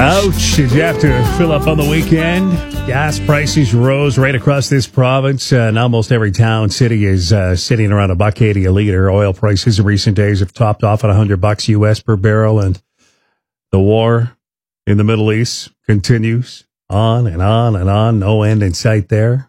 Ouch. Did you have to fill up on the weekend? Gas prices rose right across this province, and almost every town, city is sitting around $1.80 a liter. Oil prices in recent days have topped off at $100 US per barrel, and the war in the Middle East continues on and on and on. No end in sight there.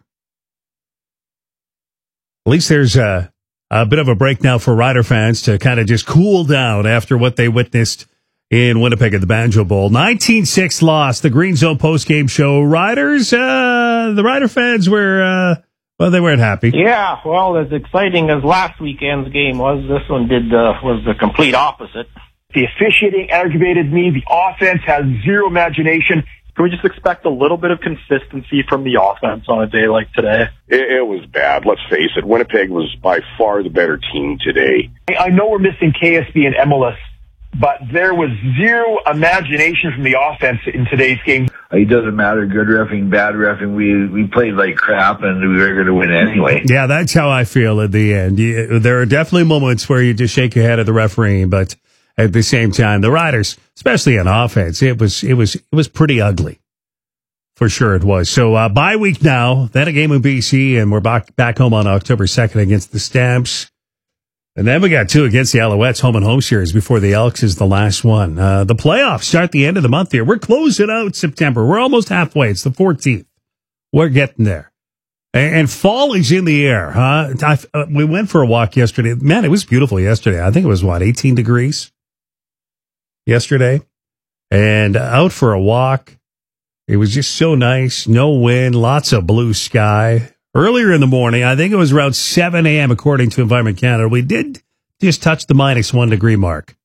At least there's a bit of a break now for Rider fans to kind of just cool down after what they witnessed in Winnipeg at the Banjo Bowl. 19-6 loss, the Green Zone postgame show. Riders, the Rider fans were, they weren't happy. Yeah, well, as exciting as last weekend's game was, this one was the complete opposite. The officiating aggravated me. The offense has zero imagination. Can we just expect a little bit of consistency from the offense on a day like today? It was bad. Let's face it. Winnipeg was by far the better team today. I know we're missing KSB and MLS, but there was zero imagination from the offense in today's game. It doesn't matter, good reffing, bad reffing. We played like crap, and we were going to win anyway. Yeah, that's how I feel at the end. There are definitely moments where you just shake your head at the referee, but at the same time, the Riders, especially on offense, it was pretty ugly. For sure it was. So bye week now, then a game in BC, and we're back home on October 2nd against the Stamps. And then we got two against the Alouettes, home and home series before the Elks is the last one. The playoffs start the end of the month here. We're closing out September. We're almost halfway. It's the 14th. We're getting there. And fall is in the air, huh? We went for a walk yesterday. Man, it was beautiful yesterday. I think it was, 18 degrees yesterday? And out for a walk. It was just so nice. No wind, lots of blue sky. Earlier in the morning, I think it was around 7 a.m., according to Environment Canada, we did just touch the -1 degree mark.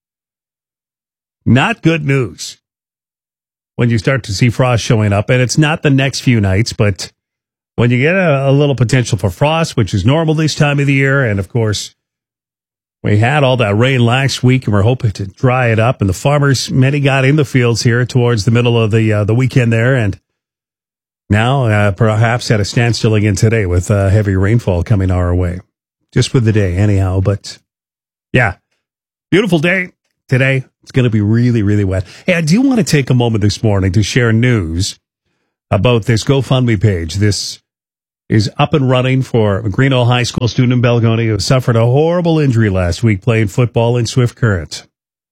Not good news when you start to see frost showing up. And it's not the next few nights, but when you get a little potential for frost, which is normal this time of the year, and of course, we had all that rain last week, and we're hoping to dry it up. And the farmers, many got in the fields here towards the middle of the weekend there, and now, perhaps at a standstill again today with heavy rainfall coming our way. Just for the day, anyhow. But, yeah, beautiful day today. It's going to be really, really wet. Hey, I do want to take a moment this morning to share news about this GoFundMe page. This is up and running for a Greeno High School student in Belgoni who suffered a horrible injury last week playing football in Swift Current.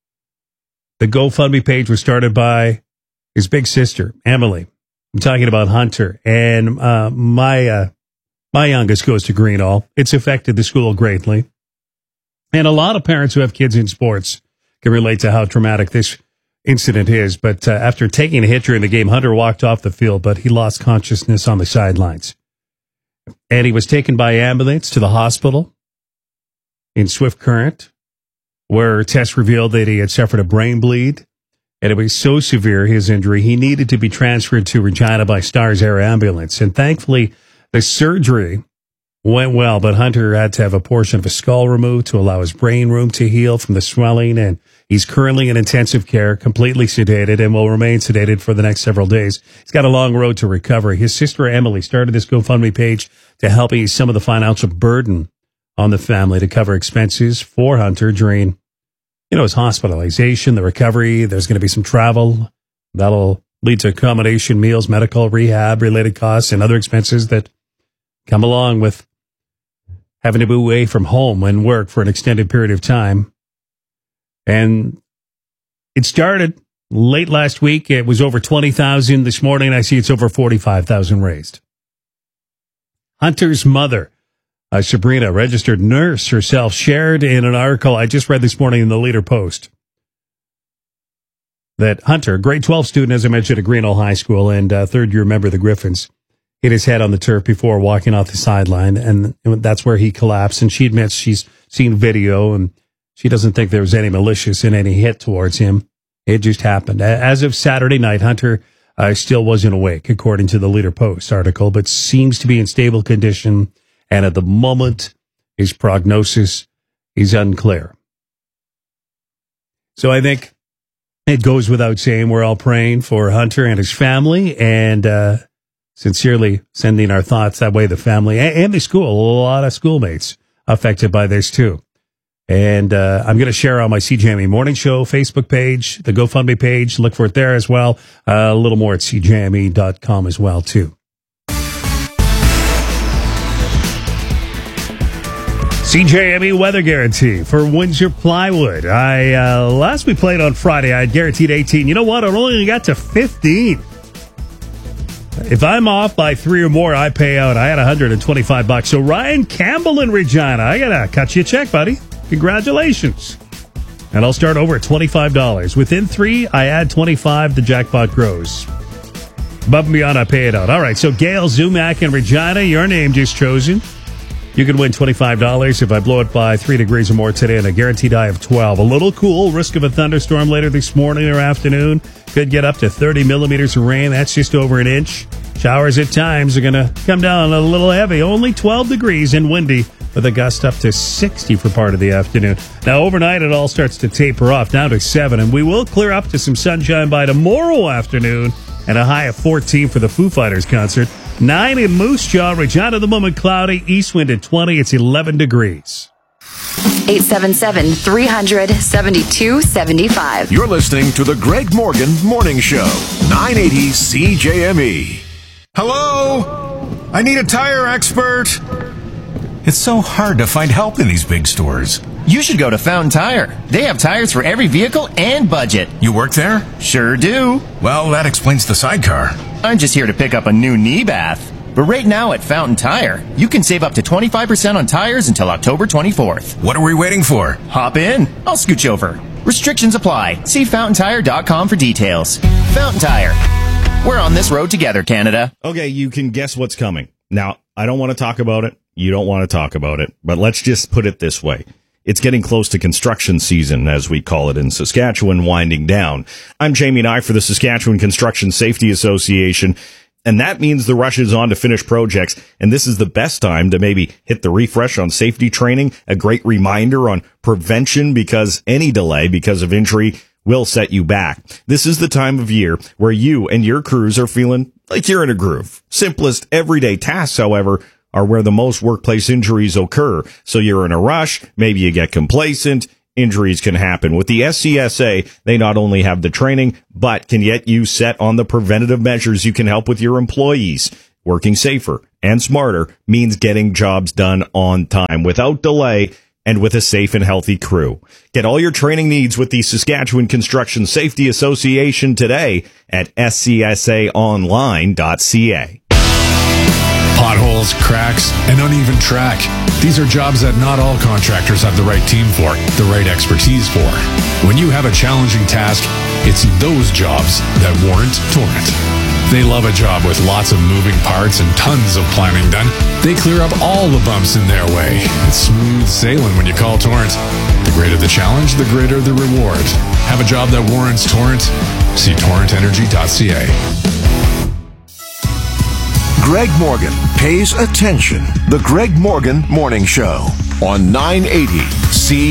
The GoFundMe page was started by his big sister, Emily. I'm talking about Hunter, and my youngest goes to Greeno. It's affected the school greatly. And a lot of parents who have kids in sports can relate to how traumatic this incident is. But after taking a hit during the game, Hunter walked off the field, but he lost consciousness on the sidelines. And he was taken by ambulance to the hospital in Swift Current, where tests revealed that he had suffered a brain bleed. And it was so severe, his injury, he needed to be transferred to Regina by Stars Air Ambulance. And thankfully, the surgery went well, but Hunter had to have a portion of his skull removed to allow his brain room to heal from the swelling. And he's currently in intensive care, completely sedated, and will remain sedated for the next several days. He's got a long road to recovery. His sister, Emily, started this GoFundMe page to help ease some of the financial burden on the family to cover expenses for Hunter during his hospitalization, the recovery. There's going to be some travel that'll lead to accommodation, meals, medical, rehab, related costs, and other expenses that come along with having to be away from home and work for an extended period of time. And it started late last week. It was over 20,000. This morning, I see it's over 45,000 raised. Hunter's mother, Sabrina, registered nurse herself, shared in an article I just read this morning in the Leader Post that Hunter, grade 12 student, as I mentioned, at Greeno High School and third-year member of the Griffins, hit his head on the turf before walking off the sideline, and that's where he collapsed. And she admits she's seen video, and she doesn't think there was any malicious in any hit towards him. It just happened. As of Saturday night, Hunter still wasn't awake, according to the Leader Post article, but seems to be in stable condition. And at the moment, his prognosis is unclear. So I think it goes without saying we're all praying for Hunter and his family, and sincerely sending our thoughts that way, the family and the school. A lot of schoolmates affected by this too. And I'm going to share on my CJME Morning Show Facebook page, the GoFundMe page. Look for it there as well. A little more at CJME.com as well, too. CJME weather guarantee for Windsor Plywood. Last we played on Friday, I had guaranteed 18. You know what? I only got to 15. If I'm off by 3 or more, I pay out. I had $125. So Ryan Campbell in Regina, I got to cut you a check, buddy. Congratulations. And I'll start over at $25. Within 3, I add 25. The jackpot grows. Above and beyond, I pay it out. All right, so Gail Zumac in Regina, your name just chosen. You can win $25 if I blow it by 3 degrees or more today and a guaranteed high of 12. A little cool. Risk of a thunderstorm later this morning or afternoon. Could get up to 30 millimeters of rain. That's just over an inch. Showers at times are going to come down a little heavy. Only 12 degrees and windy with a gust up to 60 for part of the afternoon. Now, overnight, it all starts to taper off down to 7, and we will clear up to some sunshine by tomorrow afternoon and a high of 14 for the Foo Fighters concert. 9 in Moose Jaw, Regina at the moment cloudy, east wind at 20. It's 11 degrees. 877-300-7275. You're listening to the Greg Morgan Morning Show, 980 CJME. Hello? I need a tire expert. It's so hard to find help in these big stores. You should go to Fountain Tire. They have tires for every vehicle and budget. You work there? Sure do. Well, that explains the sidecar. I'm just here to pick up a new knee bath. But right now at Fountain Tire, you can save up to 25% on tires until October 24th. What are we waiting for? Hop in. I'll scooch over. Restrictions apply. See fountaintire.com for details. Fountain Tire. We're on this road together, Canada. Okay, you can guess what's coming. Now, I don't want to talk about it. You don't want to talk about it. But let's just put it this way. It's getting close to construction season, as we call it in Saskatchewan, winding down. I'm Jamie Nye for the Saskatchewan Construction Safety Association, and that means the rush is on to finish projects, and this is the best time to maybe hit the refresh on safety training, a great reminder on prevention, because any delay because of injury will set you back. This is the time of year where you and your crews are feeling like you're in a groove. Simplest everyday tasks, however, are where the most workplace injuries occur. So you're in a rush, maybe you get complacent, injuries can happen. With the SCSA, they not only have the training, but can get you set on the preventative measures you can help with your employees. Working safer and smarter means getting jobs done on time, without delay, and with a safe and healthy crew. Get all your training needs with the Saskatchewan Construction Safety Association today at scsaonline.ca. Potholes, cracks, and uneven track. These are jobs that not all contractors have the right team for, the right expertise for. When you have a challenging task, it's those jobs that warrant Torrent. They love a job with lots of moving parts and tons of planning done. They clear up all the bumps in their way. It's smooth sailing when you call Torrent. The greater the challenge, the greater the reward. Have a job that warrants Torrent? See torrentenergy.ca. Greg Morgan pays attention. The Greg Morgan Morning Show on 980 C.